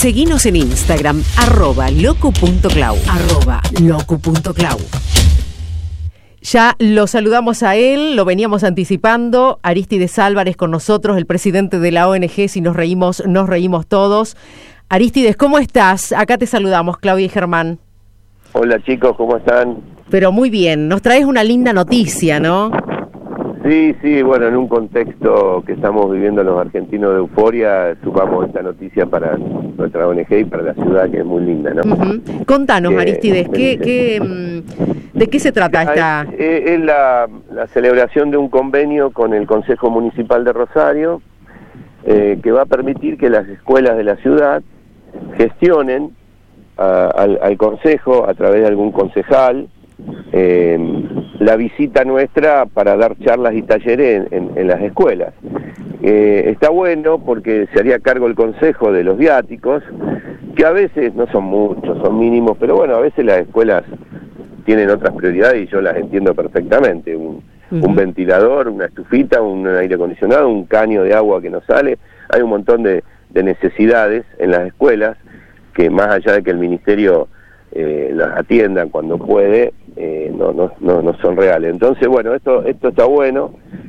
Seguinos en Instagram, @locu.clau. @locu.clau. Ya lo saludamos a él, lo veníamos anticipando. Arístides Álvarez con nosotros, el presidente de la ONG Si Nos Reímos todos. Arístides, ¿cómo estás? Acá te saludamos, Claudia y Germán. Hola chicos, ¿cómo están? Pero muy bien, nos traes una linda noticia, ¿no? Sí, bueno, en un contexto que estamos viviendo los argentinos de euforia, sumamos esta noticia para nuestra ONG y para la ciudad, que es muy linda, ¿no? Uh-huh. Contanos, Arístides, ¿de qué se trata esta...? Es la celebración de un convenio con el Consejo Municipal de Rosario, que va a permitir que las escuelas de la ciudad gestionen al Consejo, a través de algún concejal, la visita nuestra para dar charlas y talleres en las escuelas. Está bueno porque se haría cargo el Consejo de los viáticos, que a veces no son muchos, son mínimos, pero bueno, a veces las escuelas tienen otras prioridades y yo las entiendo perfectamente. Un ventilador, una estufita, un aire acondicionado, un caño de agua que no sale. Hay un montón de necesidades en las escuelas que, más allá de que el ministerio las atienda cuando puede, no son reales. Entonces, bueno, esto está bueno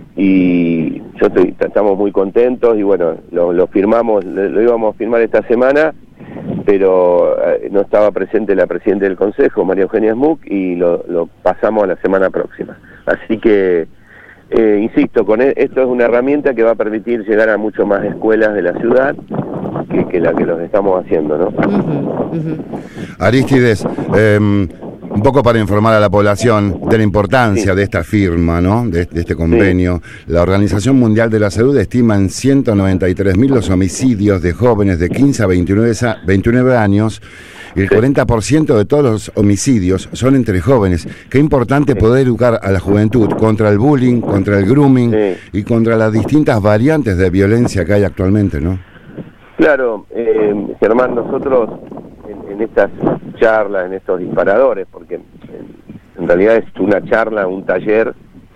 y estamos muy contentos y bueno, lo firmamos, lo íbamos a firmar esta semana, pero no estaba presente la presidenta del Consejo, María Eugenia Smuck, y lo pasamos a la semana próxima. Así que, insisto, esto es una herramienta que va a permitir llegar a mucho más escuelas de la ciudad que la que los estamos haciendo, ¿no? Uh-huh, uh-huh. Arístides, un poco para informar a la población de la importancia de esta firma, ¿no? De este convenio. Sí. La Organización Mundial de la Salud estima en 193.000 los homicidios de jóvenes de 15 a 29 años, y el 40% de todos los homicidios son entre jóvenes. Qué importante poder educar a la juventud contra el bullying, contra el grooming y contra las distintas variantes de violencia que hay actualmente, ¿no? Claro, Germán, nosotros en estas charlas, en estos disparadores, porque en realidad es una charla, un taller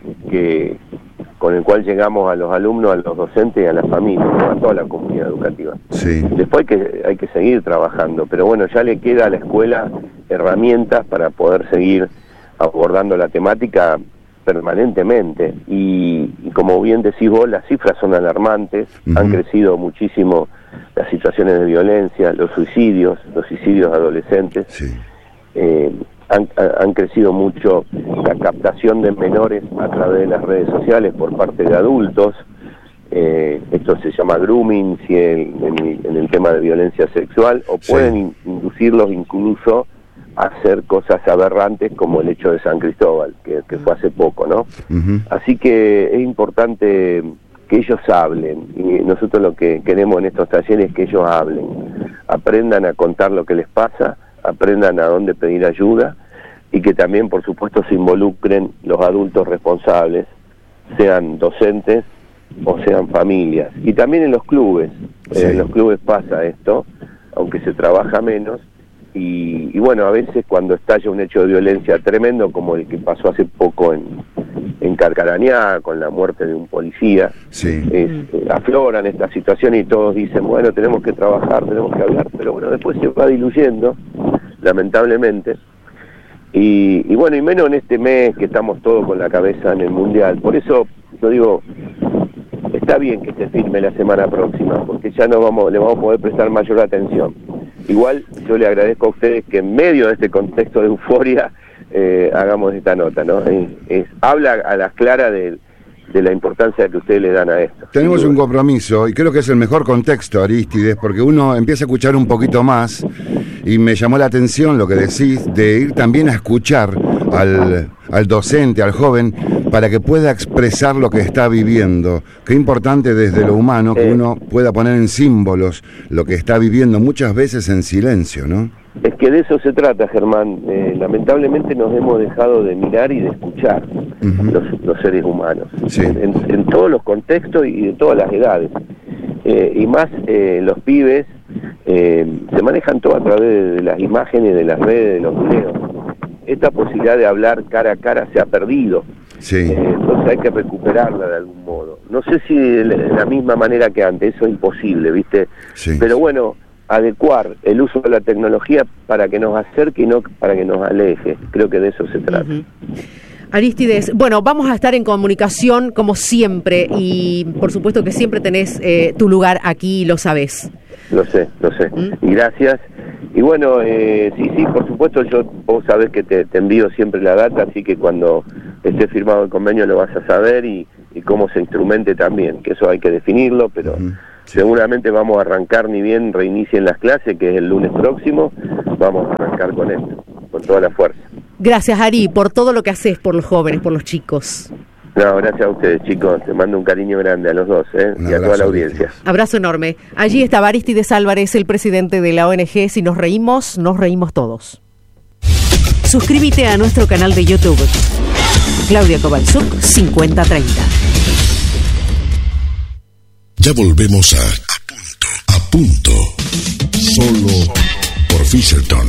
con el cual llegamos a los alumnos, a los docentes y a las familias, ¿no? A toda la comunidad educativa. Sí. Después hay que seguir trabajando, pero bueno, ya le queda a la escuela herramientas para poder seguir abordando la temática permanentemente. Y como bien decís vos, las cifras son alarmantes, han crecido muchísimo las situaciones de violencia, los suicidios adolescentes. Sí. Han crecido mucho la captación de menores a través de las redes sociales por parte de adultos. Esto se llama grooming en el tema de violencia sexual, o pueden inducirlos incluso a hacer cosas aberrantes como el hecho de San Cristóbal, que fue hace poco, ¿no? Uh-huh. Así que es importante que ellos hablen, y nosotros lo que queremos en estos talleres es que ellos hablen, aprendan a contar lo que les pasa, aprendan a dónde pedir ayuda, y que también, por supuesto, se involucren los adultos responsables, sean docentes o sean familias. Y también en los clubes, en los clubes pasa esto, aunque se trabaja menos, y bueno, a veces cuando estalla un hecho de violencia tremendo, como el que pasó hace poco en Carcarañá, con la muerte de un policía, afloran estas situaciones y todos dicen, bueno, tenemos que trabajar, tenemos que hablar, pero bueno, después se va diluyendo, lamentablemente, y bueno, y menos en este mes que estamos todos con la cabeza en el Mundial. Por eso yo digo, está bien que se firme la semana próxima, porque ya le vamos a poder prestar mayor atención. Igual yo le agradezco a ustedes que en medio de este contexto de euforia hagamos esta nota, ¿no? Habla a las claras de la importancia que ustedes le dan a esto. Tenemos un compromiso, y creo que es el mejor contexto, Arístides, porque uno empieza a escuchar un poquito más, y me llamó la atención lo que decís, de ir también a escuchar al docente, al joven, para que pueda expresar lo que está viviendo. Qué importante desde lo humano que uno pueda poner en símbolos lo que está viviendo, muchas veces en silencio, ¿no? Es que de eso se trata, Germán. Lamentablemente nos hemos dejado de mirar y de escuchar los seres humanos, en todos los contextos y de todas las edades. Y más los pibes se manejan todo a través de las imágenes, de las redes, de los videos. Esta posibilidad de hablar cara a cara se ha perdido. Entonces hay que recuperarla de algún modo. No sé si de la misma manera que antes, eso es imposible, ¿viste? Pero bueno, adecuar el uso de la tecnología para que nos acerque y no para que nos aleje. Creo que de eso se trata. Aristides, bueno, vamos a estar en comunicación como siempre y por supuesto que siempre tenés tu lugar aquí, lo sabés. Lo sé. Y gracias. Y bueno, sí, por supuesto, vos sabés que te envío siempre la data, así que cuando esté firmado el convenio lo vas a saber y cómo se instrumente también, que eso hay que definirlo, pero seguramente vamos a arrancar, ni bien reinicien las clases, que es el lunes próximo, vamos a arrancar con esto, con toda la fuerza. Gracias, Ari, por todo lo que haces por los jóvenes, por los chicos. No, gracias a ustedes, chicos. Te mando un cariño grande a los dos, y a toda la audiencia. Abrazo enorme. Allí estaba Aristides Álvarez, el presidente de la ONG. Si nos reímos todos. Suscríbete a nuestro canal de YouTube. Claudia Kovalchuk, 5030. Ya volvemos a punto. Solo por Fisherton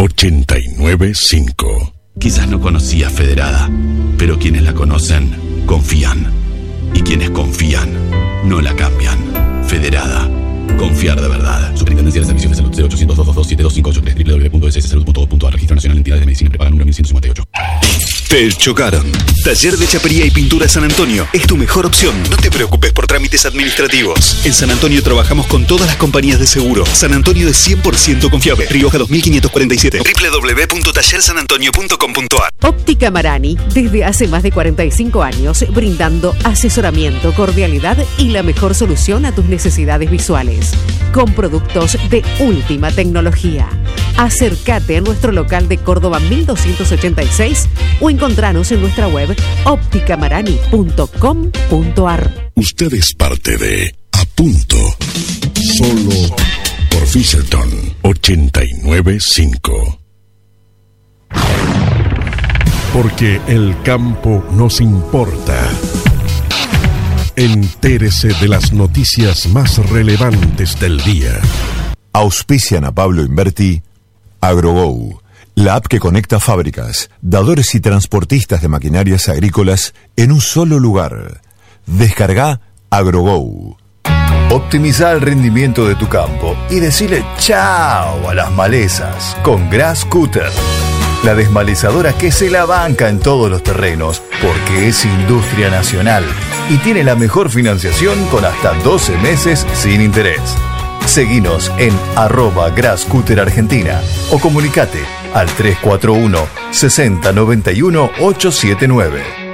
89.5. Quizás no conocías Federada, pero quienes la conocen, confían. Y quienes confían, no la cambian. Federada. Confiar de verdad. Superintendencia de Servicios de Salud 0800-222-7258 www.sssalud.gov.ar. Registro Nacional de Entidades de Medicina Prepaga número 1158. Te chocaron. Taller de Chapería y Pintura San Antonio es tu mejor opción. No te preocupes por trámites administrativos. En San Antonio trabajamos con todas las compañías de seguro. San Antonio es 100% confiable. Rioja 2547. www.tallersanantonio.com.ar. Óptica Marani, desde hace más de 45 años, brindando asesoramiento, cordialidad y la mejor solución a tus necesidades visuales. Con productos de última tecnología. Acércate a nuestro local de Córdoba 1286 o encontranos en nuestra web opticamarani.com.ar. Usted es parte de A Punto. Solo por Fisherton 89.5. Porque el campo nos importa. Entérese de las noticias más relevantes del día. Auspician a Pablo Inverti AgroGo, la app que conecta fábricas, dadores y transportistas de maquinarias agrícolas en un solo lugar. Descarga AgroGo. Optimiza el rendimiento de tu campo y decile chao a las malezas con Grass Cutter. La desmalezadora que se la banca en todos los terrenos porque es industria nacional y tiene la mejor financiación con hasta 12 meses sin interés. Seguinos en @GrassCutterArgentina o comunicate al 341 60 91 879.